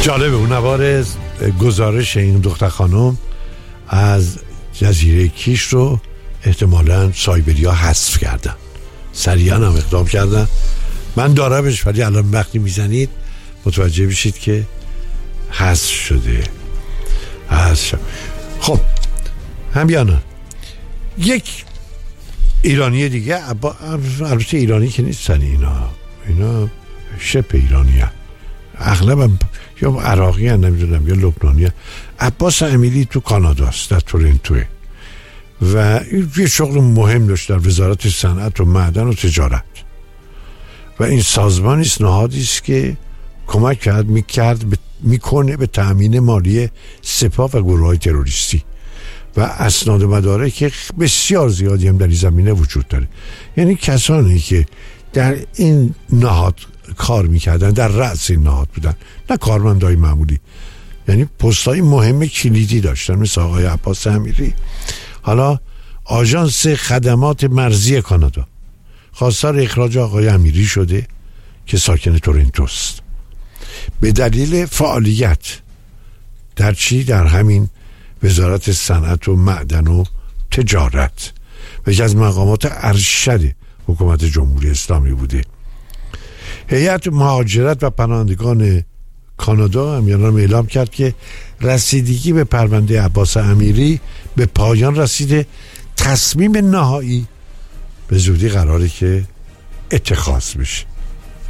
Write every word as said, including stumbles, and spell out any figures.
جالبه اون نوار گزارش این دختر خانم از جزیره کیش رو احتمالاً سایبریا حذف کردن، سریعا هم اقدام کردن. من دارمش ولی الان وقتی میزنید متوجه بشید که حذف شده. حذف شد. خب همیانا یک ایرانی دیگه، البته ایرانی که نیستن اینا، اینا شبه ایرانی هست، اغلب هم یا عراقی هست نمیدونم یا لبنانی هست. عباس امیری تو کاناداست، در تورنتوه و یه شغل مهم داشت در وزارت صنعت و معدن و تجارت و این سازمانی است، نهادی است که کمک کرد میکرد میکنه به تأمین مالی سپاه و گروه‌های تروریستی و اسناد و مدارک بسیار زیادی هم در این زمینه وجود داره. یعنی کسانی که در این نهاد کار میکردن در رأس این نهاد بودن، نه کارمندای معمولی، یعنی پستای مهم کلیدی داشتن، مثل آقای عباس امیری. حالا آژانس خدمات مرزی کانادا خواستار اخراج آقای امیری شده که ساکن تورنتوست به دلیل فعالیت در چی؟ در همین وزارت صنعت و معدن و تجارت و یکی از مقامات ارشد حکومت جمهوری اسلامی بوده. هیئت مهاجرت و پناهندگان کانادا هم یعنی اعلام کرد که رسیدگی به پرونده عباس امیری به پایان رسیده. تصمیم نهایی به زودی قراره که اتخاذ بشه.